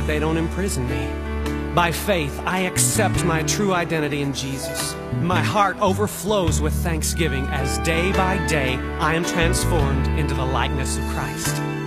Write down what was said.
They don't imprison me. By faith, I accept my true identity in Jesus. My heart overflows with thanksgiving as day by day I am transformed into the likeness of Christ.